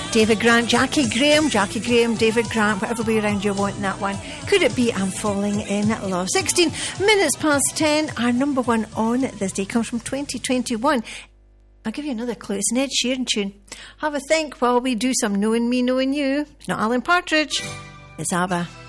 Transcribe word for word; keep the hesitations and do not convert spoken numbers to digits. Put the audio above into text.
David Grant, Jackie Graham, Jackie Graham, David Grant, whatever way around you're wanting that one. Could it be I'm Falling in Love? sixteen minutes past ten. Our number one on this day comes from twenty twenty-one. I'll give you another clue. It's an Ed Sheeran tune. Have a think while we do some Knowing Me, Knowing You. It's not Alan Partridge. It's ABBA.